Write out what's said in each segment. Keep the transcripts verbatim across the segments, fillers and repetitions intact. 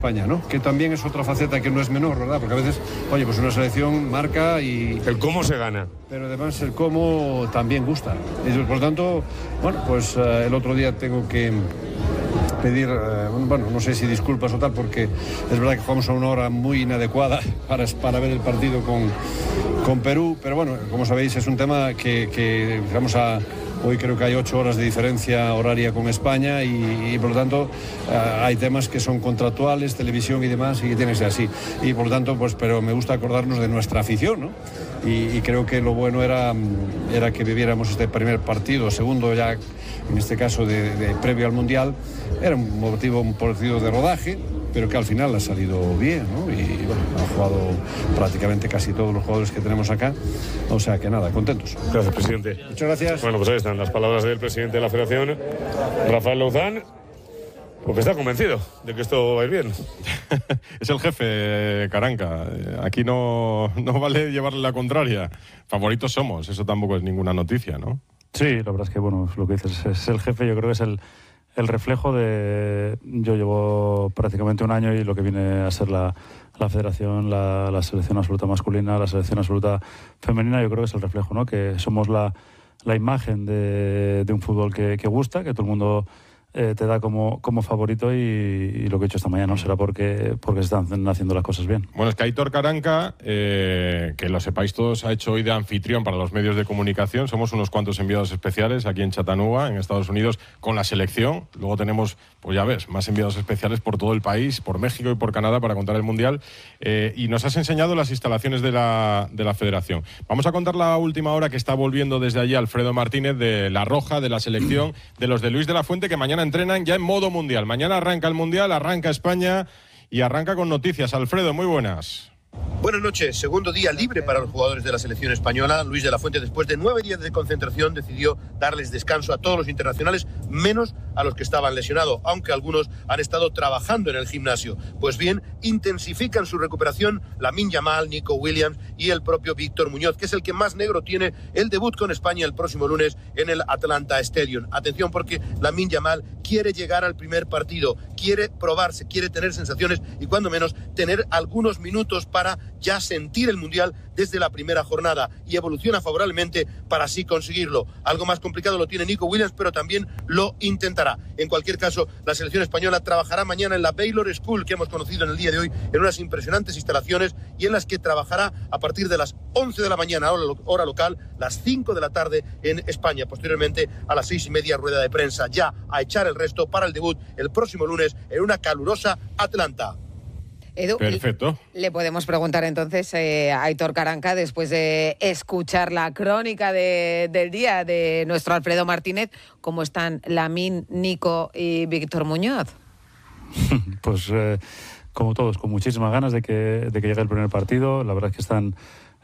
España, ¿no? Que también es otra faceta que no es menor, ¿verdad? Porque a veces, oye, pues una selección marca y... El cómo se gana. Pero además el cómo también gusta. Y por lo tanto, bueno, pues uh, el otro día tengo que pedir, uh, bueno, no sé si disculpas o tal, porque es verdad que jugamos a una hora muy inadecuada para, para ver el partido con, con Perú, pero bueno, como sabéis, es un tema que, que vamos a... Hoy creo que hay ocho horas de diferencia horaria con España y, y por lo tanto uh, hay temas que son contractuales, televisión y demás, y que tiene que ser así. Y por lo tanto, pues, pero me gusta acordarnos de nuestra afición, ¿no? Y, y creo que lo bueno era, era que viviéramos este primer partido, segundo ya, en este caso, de, de previo al Mundial. Era un motivo, un partido de rodaje, pero que al final ha salido bien, ¿no? Y bueno, han jugado prácticamente casi todos los jugadores que tenemos acá, o sea que nada, contentos. Gracias, presidente. Muchas gracias. Bueno, pues ahí están las palabras del presidente de la Federación, Rafael Louzán, porque está convencido de que esto va a ir bien. Es el jefe, Caranca. Aquí no, no vale llevarle la contraria. Favoritos somos, eso tampoco es ninguna noticia, ¿no? Sí, la verdad es que, bueno, lo que dices es el jefe, yo creo que es el el reflejo de... Yo llevo prácticamente un año y lo que viene a ser la, la federación, la, la selección absoluta masculina, la selección absoluta femenina, yo creo que es el reflejo, ¿no? Que somos la, la imagen de, de un fútbol que, que gusta, que todo el mundo eh, te da como, como favorito y, y lo que he hecho esta mañana no será porque, porque se están haciendo las cosas bien. Bueno, es que Aitor Caranca, eh, que lo sepáis todos, ha hecho hoy de anfitrión para los medios de comunicación. Somos unos cuantos enviados especiales aquí en Chattanooga, en Estados Unidos, con la selección. Luego tenemos, pues ya ves, más enviados especiales por todo el país, por México y por Canadá para contar el Mundial. Eh, y nos has enseñado las instalaciones de la, de la federación. Vamos a contar la última hora que está volviendo desde allí Alfredo Martínez, de La Roja, de la selección, de los de Luis de la Fuente, que mañana entrenan ya en modo mundial. Mañana arranca el Mundial, arranca España y arranca con noticias. Alfredo, muy buenas. Buenas noches. Segundo día libre para los jugadores de la selección española. Luis de la Fuente, después de nueve días de concentración, decidió darles descanso a todos los internacionales, menos a los que estaban lesionados, aunque algunos han estado trabajando en el gimnasio. Pues bien, intensifican su recuperación Lamine Yamal, Nico Williams y el propio Víctor Muñoz, que es el que más negro tiene el debut con España el próximo lunes en el Atlanta Stadium. Atención, porque Lamine Yamal quiere llegar al primer partido, quiere probarse, quiere tener sensaciones y cuando menos tener algunos minutos para para ya sentir el Mundial desde la primera jornada y evoluciona favorablemente para así conseguirlo. Algo más complicado lo tiene Nico Williams, pero también lo intentará. En cualquier caso, la selección española trabajará mañana en la Baylor School, que hemos conocido en el día de hoy, en unas impresionantes instalaciones y en las que trabajará a partir de las once de la mañana, hora, hora local, las cinco de la tarde en España. Posteriormente, a las seis y media, rueda de prensa, ya a echar el resto para el debut el próximo lunes en una calurosa Atlanta. Edu, perfecto. Le podemos preguntar entonces eh, a Aitor Caranca, después de escuchar la crónica de, del día de nuestro Alfredo Martínez, ¿cómo están Lamine, Nico y Víctor Muñoz? Pues eh, como todos, con muchísimas ganas de que, de que llegue el primer partido. La verdad es que están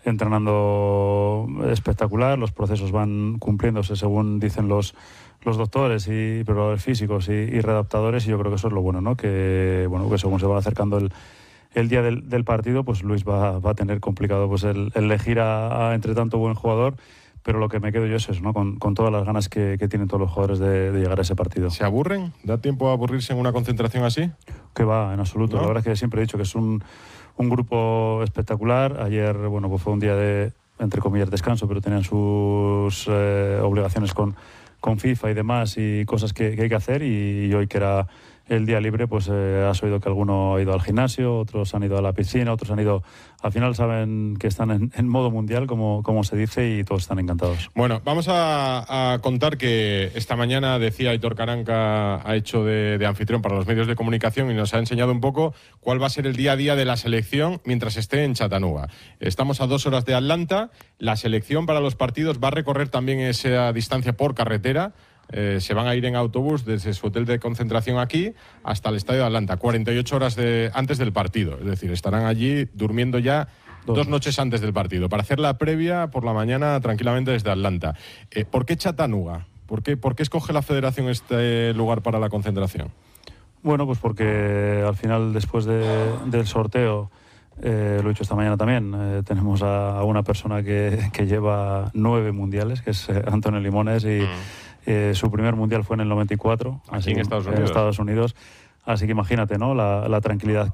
entrenando espectacular, los procesos van cumpliéndose según dicen los los doctores y preparadores físicos y, y readaptadores, y yo creo que eso es lo bueno, ¿no? Que bueno, que según se va acercando el, el día del, del partido, pues Luis va, va a tener complicado pues el, el elegir a, a entre tanto buen jugador, pero lo que me quedo yo es eso, ¿no? Con, con todas las ganas que, que tienen todos los jugadores de, de llegar a ese partido. ¿Se aburren? ¿Da tiempo a aburrirse en una concentración así? Que va, en absoluto. ¿No? La verdad es que siempre he dicho que es un, un grupo espectacular. Ayer, bueno, pues fue un día de, entre comillas, descanso, pero tenían sus eh, obligaciones con con FIFA y demás y cosas que, que hay que hacer, y, y hoy que era el día libre, pues eh, has oído que alguno ha ido al gimnasio, otros han ido a la piscina, otros han ido... Al final saben que están en, en modo mundial, como, como se dice, y todos están encantados. Bueno, vamos a, a contar que esta mañana, decía Aitor Caranca, ha hecho de, de anfitrión para los medios de comunicación y nos ha enseñado un poco cuál va a ser el día a día de la selección mientras esté en Chattanooga. Estamos a dos horas de Atlanta. La selección para los partidos va a recorrer también esa distancia por carretera. Eh, se van a ir en autobús desde su hotel de concentración aquí hasta el estadio de Atlanta, cuarenta y ocho horas de, antes del partido. Es decir, estarán allí durmiendo ya dos, dos noches antes del partido para hacer la previa por la mañana tranquilamente desde Atlanta. Eh, ¿Por qué Chattanooga? ¿Por qué, ¿Por qué escoge la federación este lugar para la concentración? Bueno, pues porque al final, después de, del sorteo, Eh, lo he dicho esta mañana también, eh, tenemos a, a una persona que, que lleva nueve mundiales, que es eh, Antonio Limones, y mm. eh, su primer mundial fue en el noventa y cuatro, aquí así, en Estados Unidos. En Estados Unidos. Así que imagínate, ¿no? La, la tranquilidad